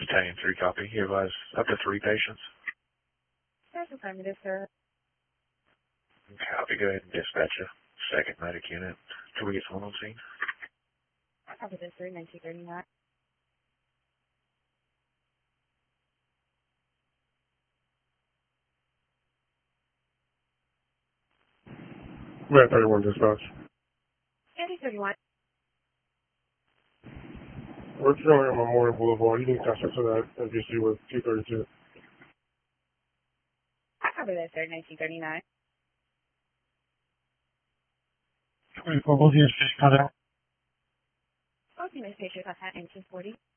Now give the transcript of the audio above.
Battalion 3 copy. You advise up to 3 patients. That's affirmative, sir. Copy. Go ahead and dispatch a second medic unit till we get someone on scene. Copy this, sir. 1939. Red 31 dispatch. 1931. We're currently on Memorial Boulevard. You can catch up to that NPC with 232. Copy that, sir. 1939. 24, both units, fish contact. Both units, patient contact 1940.